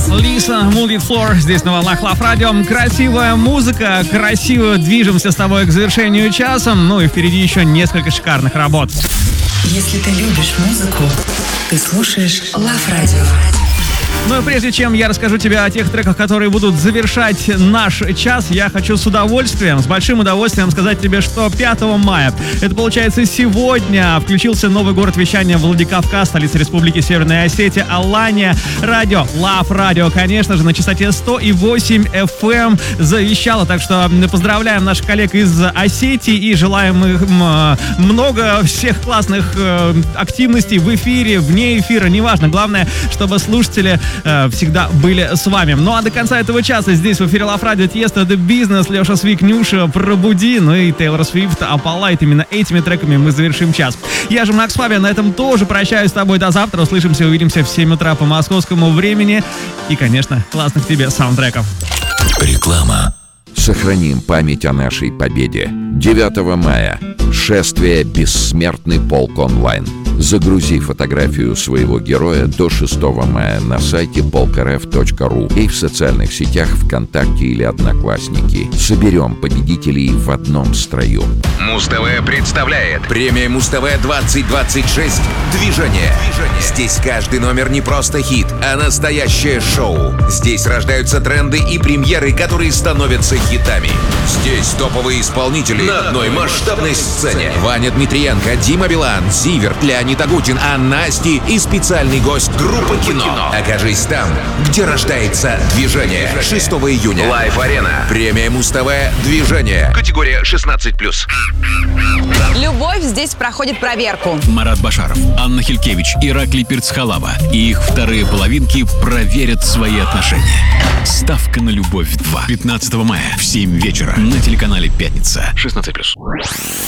Лиса, Molded Floor, здесь на волнах Love Radio. Красивая музыка, красиво движемся с тобой к завершению часа. Ну и впереди еще несколько шикарных работ. Если ты любишь музыку, ты слушаешь Love Radio. Ну и прежде чем я расскажу тебе о тех треках, которые будут завершать наш час, я хочу с большим удовольствием сказать тебе, что 5 мая, это получается сегодня, включился новый город вещания Владикавказ, столица Республики Северная Осетия, Алания. Радио, Love Radio, конечно же, на частоте 100,8 FM завещало. Так что поздравляем наших коллег из Осетии и желаем им много всех классных активностей в эфире, вне эфира, неважно. Главное, чтобы слушатели всегда были с вами. Ну а до конца этого часа здесь в эфире Love Radio Тиесто, The Business, Леша Свик, Нюша, Пробуди, ну и Тейлор Свифт, Апалайт. Именно этими треками мы завершим час. Я же Макс Фабиан, на этом тоже прощаюсь с тобой до завтра. Услышимся, увидимся в 7 утра по московскому времени. И, конечно, классных тебе саундтреков. Реклама. Сохраним память о нашей победе. 9 мая. Шествие «Бессмертный полк онлайн». Загрузи фотографию своего героя до 6 мая на сайте polkrf.ru и в социальных сетях ВКонтакте или Одноклассники. Соберем победителей в одном строю. Муз-ТВ представляет премия Муз-ТВ 2026 «Движение». Здесь каждый номер не просто хит, а настоящее шоу. Здесь рождаются тренды и премьеры, которые становятся хитами. Здесь топовые исполнители на одной масштабной сцене. Ваня Дмитриенко, Дима Билан, Зиверт, Леонид Агутин, а Насти и специальный гость группы «Кино». Окажись там, где рождается движение. 6 июня. Лайв-арена. Премия Муз-ТВ «Движение». Категория 16+. Любовь здесь проходит проверку. Марат Башаров, Анна Хилькевич, Ираклий Перцхалава и их вторые половинки проверят свои отношения. Ставка на любовь 2. 15 мая в 7 вечера на телеканале «Пятница». 16+.